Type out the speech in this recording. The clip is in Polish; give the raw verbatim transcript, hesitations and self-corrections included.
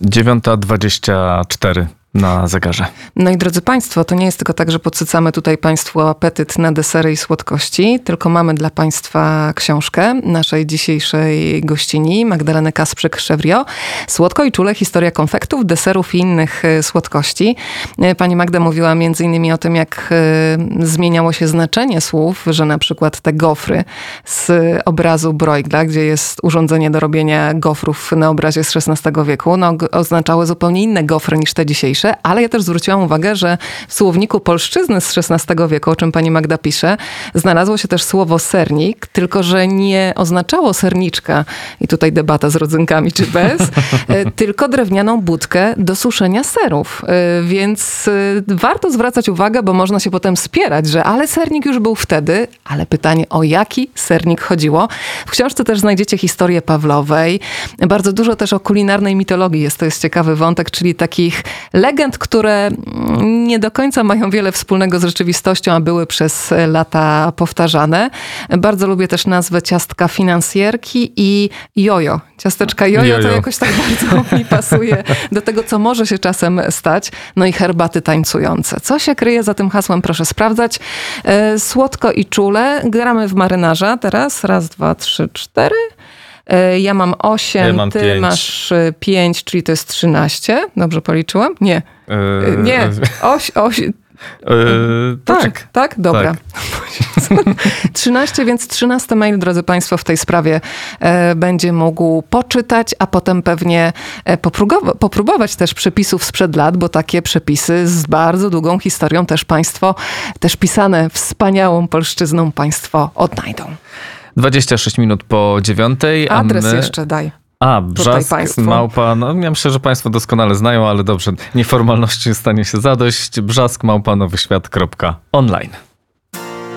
dziewiąta dwadzieścia cztery na zegarze. No i drodzy Państwo, to nie jest tylko tak, że podsycamy tutaj Państwu apetyt na desery i słodkości, tylko mamy dla Państwa książkę naszej dzisiejszej gościni, Magdaleny Kasprzyk-Szewrio. Słodko i czule, historia konfektów, deserów i innych słodkości. Pani Magda mówiła między innymi o tym, jak zmieniało się znaczenie słów, że na przykład te gofry z obrazu Bruegla, gdzie jest urządzenie do robienia gofrów na obrazie z szesnastego wieku, no, oznaczały zupełnie inne gofry niż te dzisiejsze. Ale ja też zwróciłam uwagę, że w słowniku polszczyzny z szesnastego wieku, o czym pani Magda pisze, znalazło się też słowo sernik, tylko że nie oznaczało serniczka, i tutaj debata z rodzynkami czy bez, tylko drewnianą budkę do suszenia serów. Więc warto zwracać uwagę, bo można się potem spierać, że ale sernik już był wtedy, ale pytanie, o jaki sernik chodziło. W książce też znajdziecie historię Pawlowej, bardzo dużo też o kulinarnej mitologii jest, to jest ciekawy wątek, czyli takich legend, które nie do końca mają wiele wspólnego z rzeczywistością, a były przez lata powtarzane. Bardzo lubię też nazwę ciastka finansjerki i jojo. Ciasteczka jojo, jojo. To jakoś tak bardzo mi pasuje do tego, co może się czasem stać. No i herbaty tańcujące. Co się kryje za tym hasłem? Proszę sprawdzać. Słodko i czule. Gramy w marynarza teraz. Raz, dwa, trzy, cztery. Ja mam osiem, ja mam ty pięć. masz pięć, czyli to jest trzynaście. Dobrze policzyłam? Nie. Yy, nie. Oś, oś. Yy, tak, tak? Dobra. Tak. trzynaście, więc trzynasty mail, drodzy Państwo, w tej sprawie e, będzie mógł poczytać, a potem pewnie e, popróbować, popróbować też przepisów sprzed lat, bo takie przepisy z bardzo długą historią też Państwo, też pisane wspaniałą polszczyzną Państwo odnajdą. dwadzieścia sześć minut po dziewiątej. Adres my... jeszcze daj. A, Brzask, małpa, no ja myślę, że Państwo doskonale znają, ale dobrze, nieformalności stanie się zadość. Brzask, małpa, nowy świat kropka online.